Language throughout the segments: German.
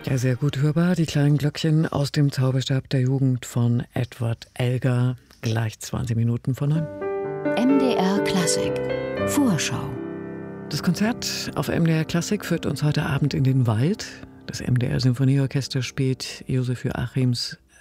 Ja, sehr gut hörbar. Die kleinen Glöckchen aus dem Zauberstab der Jugend von Edward Elgar. Gleich 20 Minuten von 9. MDR Klassik Vorschau. Das Konzert auf MDR Klassik führt uns heute Abend in den Wald. Das MDR Sinfonieorchester spielt Josef Joachim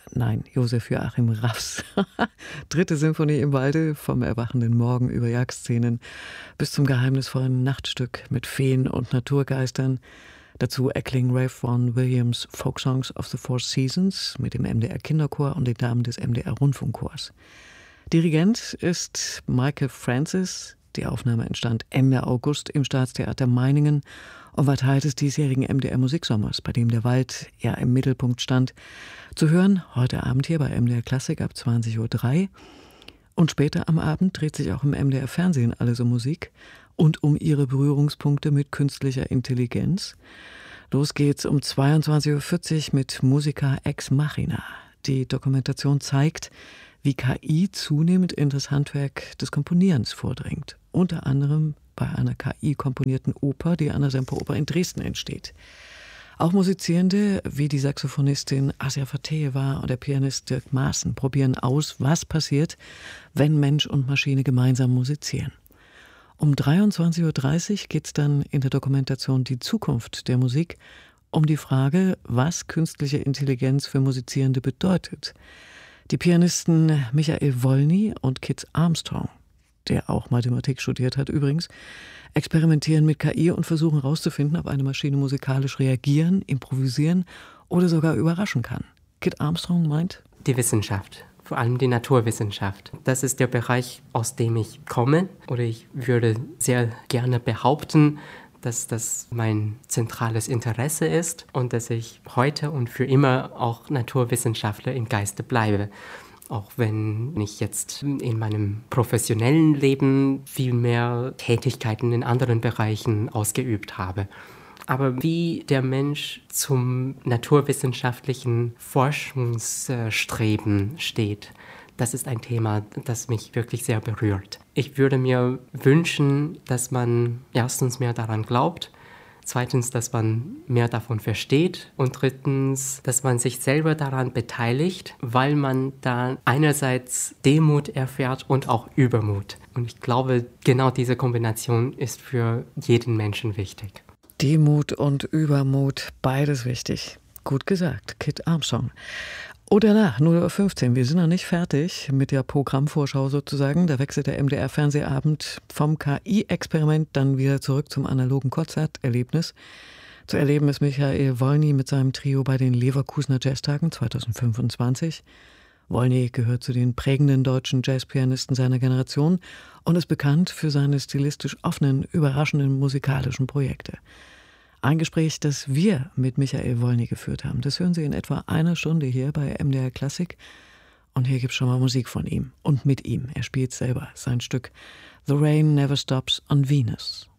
Raffs dritte Symphonie im Walde, vom erwachenden Morgen über Jagdszenen bis zum geheimnisvollen Nachtstück mit Feen und Naturgeistern. Dazu erklingen Ralph Vaughan Williams Folk Songs of the Four Seasons mit dem MDR Kinderchor und den Damen des MDR Rundfunkchors. Dirigent ist Michael Francis. Die Aufnahme entstand Ende August im Staatstheater Meiningen und war Teil des diesjährigen MDR Musiksommers, bei dem der Wald ja im Mittelpunkt stand. Zu hören heute Abend hier bei MDR Klassik ab 20.03 Uhr. Und später am Abend dreht sich auch im MDR Fernsehen alles um Musik und um ihre Berührungspunkte mit künstlicher Intelligenz. Los geht's um 22.40 Uhr mit Musica Ex Machina. Die Dokumentation zeigt, wie KI zunehmend in das Handwerk des Komponierens vordringt. Unter anderem bei einer KI-komponierten Oper, die an der Semperoper in Dresden entsteht. Auch Musizierende wie die Saxophonistin Asia Fateheva und der Pianist Dirk Maaßen probieren aus, was passiert, wenn Mensch und Maschine gemeinsam musizieren. Um 23.30 Uhr geht es dann in der Dokumentation Die Zukunft der Musik um die Frage, was künstliche Intelligenz für Musizierende bedeutet. Die Pianisten Michael Wolny und Kit Armstrong, der auch Mathematik studiert hat übrigens, experimentieren mit KI und versuchen herauszufinden, ob eine Maschine musikalisch reagieren, improvisieren oder sogar überraschen kann. Kit Armstrong meint: Die Wissenschaft, vor allem die Naturwissenschaft. Das ist der Bereich, aus dem ich komme. Oder ich würde sehr gerne behaupten, dass das mein zentrales Interesse ist und dass ich heute und für immer auch Naturwissenschaftler im Geiste bleibe. Auch wenn ich jetzt in meinem professionellen Leben viel mehr Tätigkeiten in anderen Bereichen ausgeübt habe. Aber wie der Mensch zum naturwissenschaftlichen Forschungsstreben steht, das ist ein Thema, das mich wirklich sehr berührt. Ich würde mir wünschen, dass man erstens mehr daran glaubt, zweitens, dass man mehr davon versteht und drittens, dass man sich selber daran beteiligt, weil man da einerseits Demut erfährt und auch Übermut. Und ich glaube, genau diese Kombination ist für jeden Menschen wichtig. Demut und Übermut, beides wichtig. Gut gesagt, Kit Armstrong. Oder nach 0.15 Uhr, wir sind noch nicht fertig mit der Programmvorschau sozusagen. Da wechselt der MDR-Fernsehabend vom KI-Experiment dann wieder zurück zum analogen Konzerterlebnis. Zu erleben ist Michael Wolny mit seinem Trio bei den Leverkusener Jazztagen 2025. Wolny gehört zu den prägenden deutschen Jazzpianisten seiner Generation und ist bekannt für seine stilistisch offenen, überraschenden musikalischen Projekte. Ein Gespräch, das wir mit Michael Wolny geführt haben, das hören Sie in etwa einer Stunde hier bei MDR Klassik. Und hier gibt es schon mal Musik von ihm und mit ihm. Er spielt selber sein Stück The Rain Never Stops on Venus.